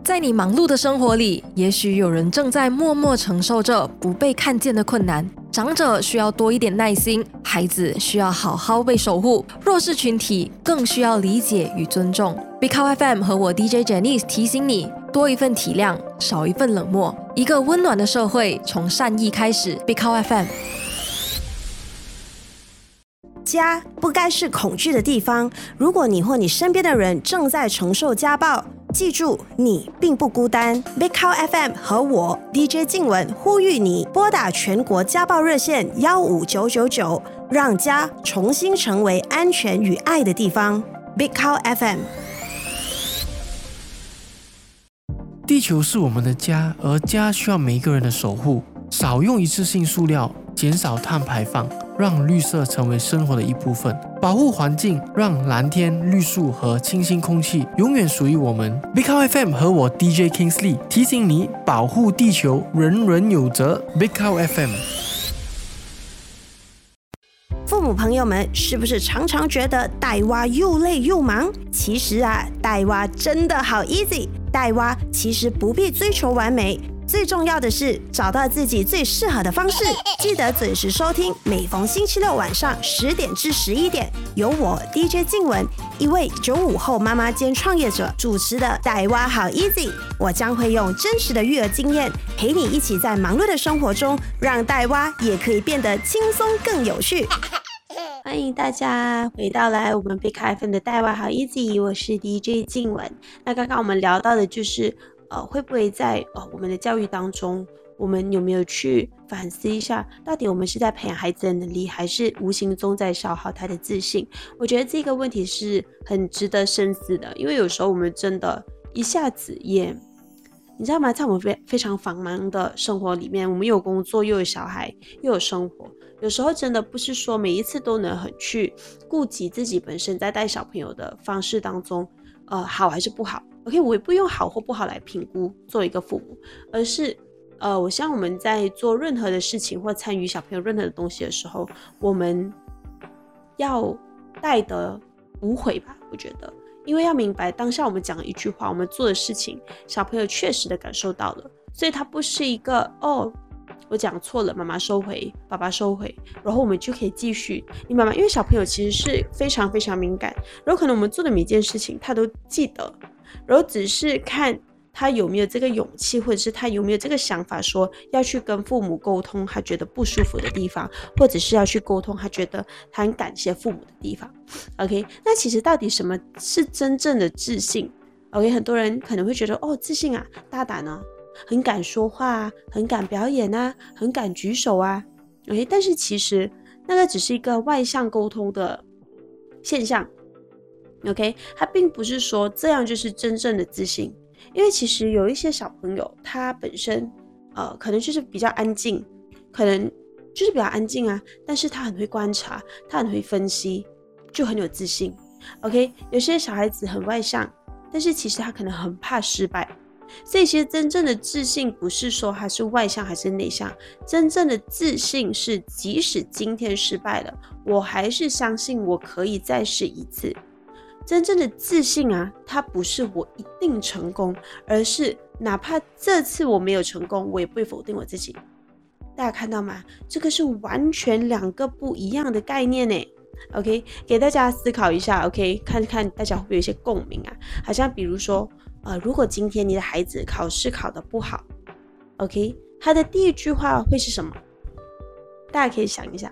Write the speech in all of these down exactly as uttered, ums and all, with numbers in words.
在你忙碌的生活里，也许有人正在默默承受着不被看见的困难。长者需要多一点耐心，孩子需要好好被守护，弱势群体更需要理解与尊重。Big Cow F M 和我 D J Janice 提醒你，多一份体谅，少一份冷漠。一个温暖的社会从善意开始。Big Cow F M。 家不该是恐惧的地方。如果你或你身边的人正在承受家暴，记住，你并不孤单。Big Cow F M 和我 D J 静雯呼吁你拨打全国家暴热线一五九九九，让家重新成为安全与爱的地方。Big Cow F M。 地球是我们的家，而家需要每一个人的守护。少用一次性塑料，减少碳排放，让绿色成为生活的一部分。保护环境，让蓝天、绿树和清新空气永远属于我们。Big Cow F M 和我 D J Kingsley 提醒你，保护地球，人人有责。Big Cow F M。 父母朋友们，是不是常常觉得带娃又累又忙？其实啊，带娃真的好 easy。带娃其实不必追求完美，最重要的是找到自己最适合的方式。记得准时收听，每逢星期六晚上十点至十一点，由我 D J 静雯，一位九五后妈妈兼创业者主持的《带娃好 easy》。我将会用真实的育儿经验，陪你一起在忙碌的生活中，让带娃也可以变得轻松更有趣。欢迎大家回到来我们 Big Cow F M 的带娃好 easy， 我是 D J 静雯。那刚刚我们聊到的就是呃，会不会在呃我们的教育当中，我们有没有去反思一下，到底我们是在培养孩子的能力，还是无形中在消耗他的自信？我觉得这个问题是很值得深思的，因为有时候我们真的一下子也，你知道吗？在我们非非常繁忙的生活里面，我们有工作，又有小孩，又有生活，有时候真的不是说每一次都能很去顾及自己本身在带小朋友的方式当中，呃，好还是不好。OK， 我也不用好或不好来评估做一个父母，而是呃，我希望我们在做任何的事情或参与小朋友任何的东西的时候，我们要带得无悔吧，我觉得。因为要明白当下我们讲的一句话，我们做的事情，小朋友确实的感受到了，所以它不是一个哦，我讲错了，妈妈收回，爸爸收回，然后我们就可以继续，你明白吗？因为小朋友其实是非常非常敏感，然后可能我们做的每一件事情他都记得，然后只是看他有没有这个勇气，或者是他有没有这个想法，说要去跟父母沟通他觉得不舒服的地方，或者是要去沟通他觉得他很感谢父母的地方。 OK， 那其实到底什么是真正的自信？ OK， 很多人可能会觉得哦，自信啊，大胆啊，很敢说话啊，很敢表演啊，很敢举手啊。 OK， 但是其实那个只是一个外向沟通的现象。 OK， 它并不是说这样就是真正的自信，因为其实有一些小朋友他本身呃，可能就是比较安静，可能就是比较安静啊，但是他很会观察，他很会分析，就很有自信。 OK， 有些小孩子很外向，但是其实他可能很怕失败，所以其实真正的自信不是说他是外向还是内向，真正的自信是即使今天失败了，我还是相信我可以再试一次。真正的自信啊，它不是我一定成功，而是哪怕这次我没有成功，我也不会否定我自己。大家看到吗？这个是完全两个不一样的概念呢。OK， 给大家思考一下 ，OK， 看看大家会不会有一些共鸣啊？好像比如说，呃，如果今天你的孩子考试考得不好 ，OK， 他的第一句话会是什么？大家可以想一下，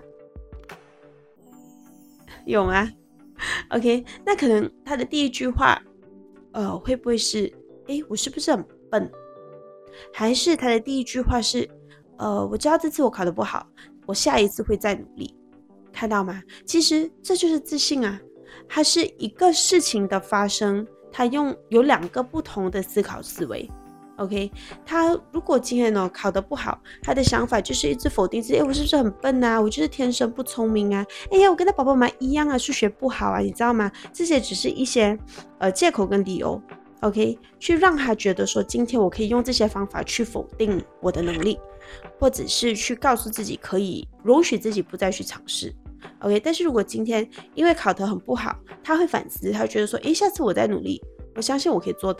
有吗？OK， 那可能他的第一句话，呃，会不会是，诶，我是不是很笨？还是他的第一句话是，呃，我知道这次我考得不好，我下一次会再努力。看到吗？其实这就是自信啊，它是一个事情的发生，它用有两个不同的思考思维。OK， 他如果今天呢考得不好，他的想法就是一直否定自己，哎，我是不是很笨啊？我就是天生不聪明啊？哎呀，我跟他爸爸妈妈一样啊，数学不好啊，你知道吗？这些只是一些呃借口跟理由 ，OK， 去让他觉得说，今天我可以用这些方法去否定我的能力，或者是去告诉自己可以容许自己不再去尝试。OK， 但是如果今天因为考得很不好，他会反思，他会觉得说，哎，下次我再努力，我相信我可以做到。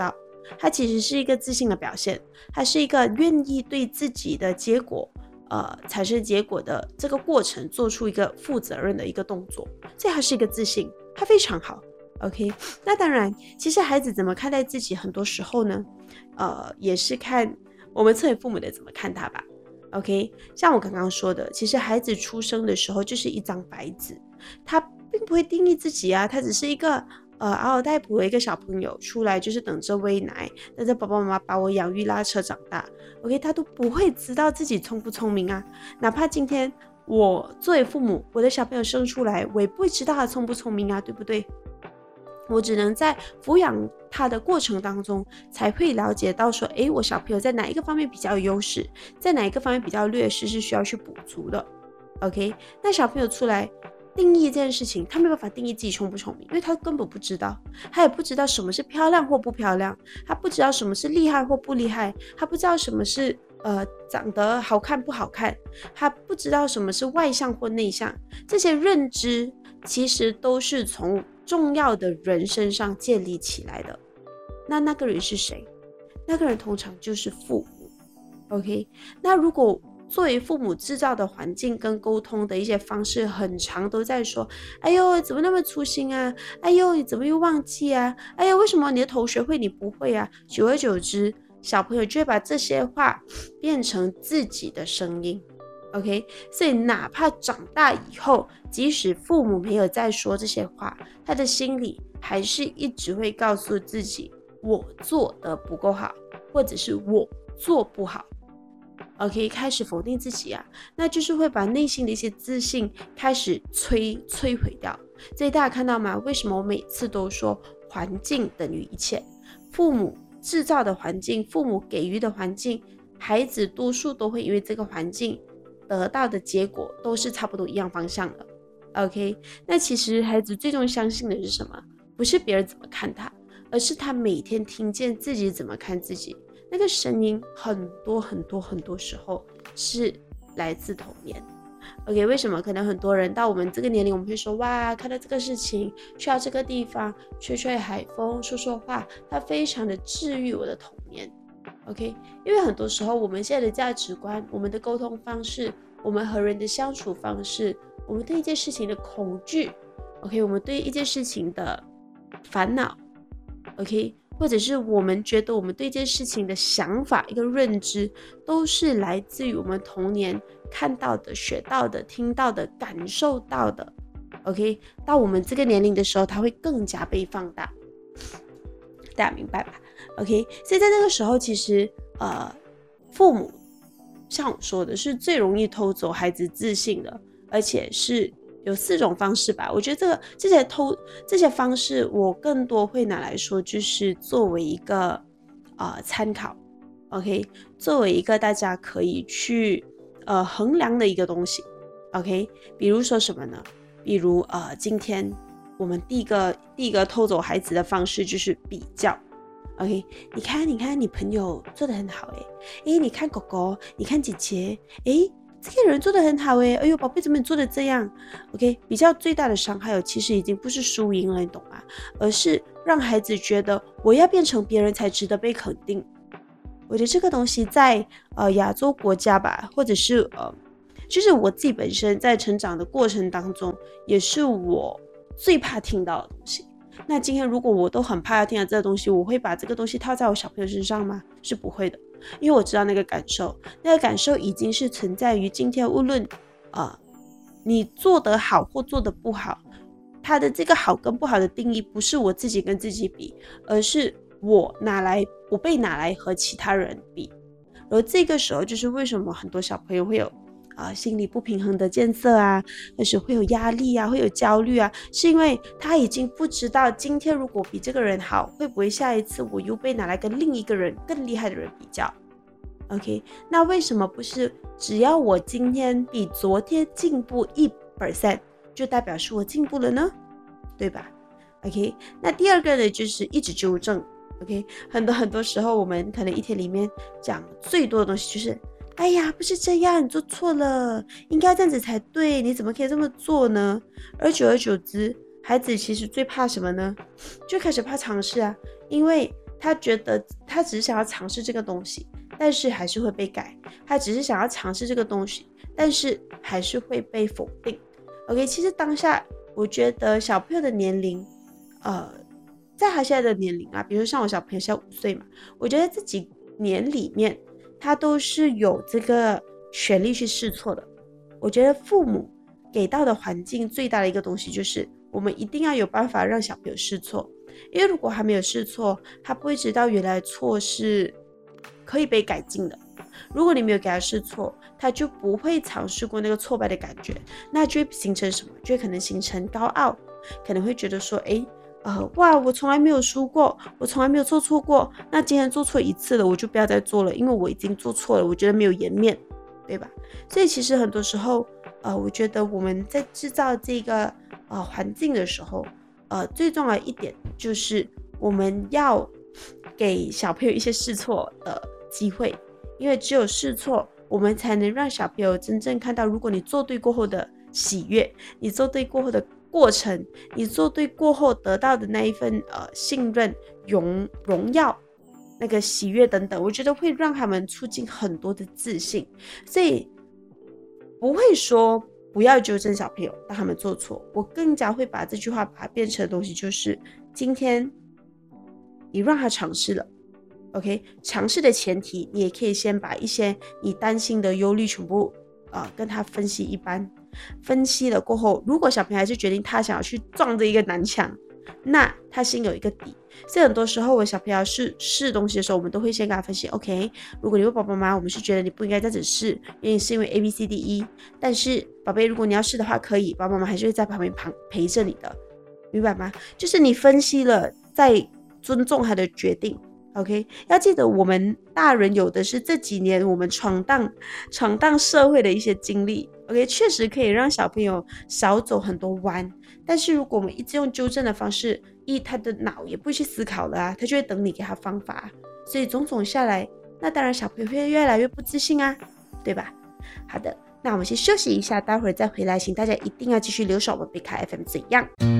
它其实是一个自信的表现，它是一个愿意对自己的结果呃，产生结果的这个过程做出一个负责任的一个动作，所以它是一个自信，它非常好。OK， 那当然，其实孩子怎么看待自己，很多时候呢，呃，也是看我们作为父母的怎么看他吧。OK， 像我刚刚说的，其实孩子出生的时候就是一张白纸，他并不会定义自己啊，他只是一个呃嗷嗷待哺的一个小朋友，出来就是等着喂奶，等着爸爸妈妈把我养育拉扯长大。OK， 他都不会知道自己聪不聪明啊，哪怕今天我作为父母，我的小朋友生出来，我也不会知道他聪不聪明啊，对不对？我只能在抚养他的过程当中，才会了解到说，诶，我小朋友在哪一个方面比较有优势，在哪一个方面比较劣势，是需要去补足的。OK， 那小朋友出来定义这件事情，他没办法定义自己聪不聪明，因为他根本不知道，他也不知道什么是漂亮或不漂亮，他不知道什么是厉害或不厉害，他不知道什么是呃长得好看不好看，他不知道什么是外向或内向，这些认知其实都是从重要的人身上建立起来的。那那个人是谁？那个人通常就是父母。 OK， 那如果作为父母制造的环境跟沟通的一些方式很常都在说，哎呦怎么那么粗心啊，哎呦你怎么又忘记啊，哎呦为什么你的头学会你不会啊，久而久之小朋友就会把这些话变成自己的声音。 OK， 所以哪怕长大以后，即使父母没有再说这些话，他的心里还是一直会告诉自己，我做得不够好，或者是我做不好。 OK， 开始否定自己啊，那就是会把内心的一些自信开始摧摧毁掉。所以大家看到吗？为什么我每次都说环境等于一切？父母制造的环境，父母给予的环境，孩子多数都会因为这个环境得到的结果都是差不多一样方向的。 OK， 那其实孩子最终相信的是什么？不是别人怎么看他，而是他每天听见自己怎么看自己，那个声音很多很多很多时候是来自童年。 OK， 为什么可能很多人到我们这个年龄，我们会说，哇，看到这个事情，去到这个地方，吹吹海风，说说话，它非常的治愈我的童年。 OK， 因为很多时候我们现在的价值观，我们的沟通方式，我们和人的相处方式，我们对一件事情的恐惧， OK， 我们对一件事情的烦恼， OK， 或者是我们觉得我们对一件事情的想法，一个认知，都是来自于我们童年看到的、学到的、听到的、感受到的。 OK， 到我们这个年龄的时候，它会更加被放大，大家明白吧？ OK， 所以在那个时候，其实呃，父母像我说的是最容易偷走孩子自信的，而且是有四种方式吧。我觉得这个这些偷这些方式，我更多会拿来说，就是作为一个呃参考。 OK， 作为一个大家可以去呃衡量的一个东西。 OK， 比如说什么呢？比如呃今天我们第一个第一个偷走孩子的方式就是比较。 OK， 你看你看你朋友做得很好诶，诶你看狗狗，你看姐姐，诶这个人做得很好诶，哎呦宝贝怎么你做得这样？ OK， 比较最大的伤害其实已经不是输赢了，你懂吗？而是让孩子觉得我要变成别人才值得被肯定。我觉得这个东西在呃亚洲国家吧，或者是呃就是我自己本身在成长的过程当中，也是我最怕听到的东西。那今天如果我都很怕要听到这个东西，我会把这个东西套在我小朋友身上吗？是不会的，因为我知道那个感受，那个感受已经是存在于今天，无论呃你做得好或做得不好，它的这个好跟不好的定义不是我自己跟自己比，而是我拿来我被拿来和其他人比。而这个时候就是为什么很多小朋友会有啊、呃，心理不平衡的建设啊，或是会有压力啊，会有焦虑啊，是因为他已经不知道今天如果比这个人好，会不会下一次我又被拿来跟另一个人更厉害的人比较。 OK， 那为什么不是只要我今天比昨天进步 百分之一 就代表是我进步了呢？对吧？ OK， 那第二个呢就是一直纠正。 OK， 很多很多时候我们可能一天里面讲最多的东西就是哎呀，不是这样，你做错了，应该这样子才对，你怎么可以这么做呢？而久而久之，孩子其实最怕什么呢？就开始怕尝试啊，因为他觉得他只是想要尝试这个东西，但是还是会被改，他只是想要尝试这个东西，但是还是会被否定。 OK， 其实当下我觉得小朋友的年龄呃，在他现在的年龄啊，比如说像我小朋友现在五岁嘛，我觉得这几年里面他都是有这个权利去试错的。我觉得父母给到的环境最大的一个东西就是我们一定要有办法让小朋友试错，因为如果还没有试错，他不会知道原来错是可以被改进的。如果你没有给他试错，他就不会尝试过那个挫败的感觉，那就会形成什么？就会可能形成高傲，可能会觉得说，诶呃，哇，我从来没有输过，我从来没有做错过，那今天做错一次了，我就不要再做了，因为我已经做错了，我觉得没有颜面，对吧？所以其实很多时候，呃，我觉得我们在制造这个呃环境的时候，呃，最重要的一点就是我们要给小朋友一些试错的机会，因为只有试错，我们才能让小朋友真正看到，如果你做对过后的喜悦，你做对过后的过程，你做对过后得到的那一份呃信任、荣荣耀、那个喜悦等等，我觉得会让他们促进很多的自信。所以不会说不要纠正小朋友让他们做错，我更加会把这句话把它变成的东西就是今天你让他尝试了 OK， 尝试的前提你也可以先把一些你担心的忧虑全部呃跟他分析一番，分析了过后，如果小朋友还是决定他想要去撞这一个南墙，那他心有一个底。所以很多时候我小朋友试试东西的时候，我们都会先跟他分析 OK， 如果你问爸爸妈妈，我们是觉得你不应该这样子试，原因是因为 A B C D E， 但是宝贝如果你要试的话可以，爸爸妈妈还是会在旁边陪着你的，明白吗？就是你分析了再尊重他的决定。OK， 要记得我们大人有的是这几年我们闯荡闯荡社会的一些经历 OK， 确实可以让小朋友少走很多弯，但是如果我们一直用纠正的方式，一他的脑也不会去思考了啊，他就会等你给他方法，所以种种下来，那当然小朋友会越来越不自信啊，对吧？好的，那我们先休息一下，待会儿再回来，请大家一定要继续留守我们贝卡 F M 怎样。